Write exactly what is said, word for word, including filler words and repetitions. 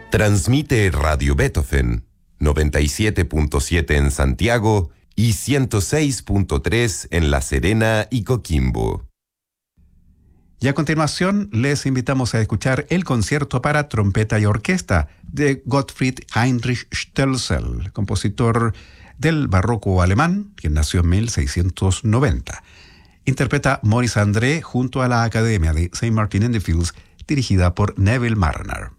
Transmite Radio Beethoven, noventa y siete punto siete en Santiago y ciento seis punto tres en La Serena y Coquimbo. Y a continuación les invitamos a escuchar el concierto para trompeta y orquesta de Gottfried Heinrich Stölzel, compositor del barroco alemán, quien nació en mil seiscientos noventa. Interpreta Maurice André junto a la Academia de Saint Martin in the Fields, dirigida por Neville Marriner.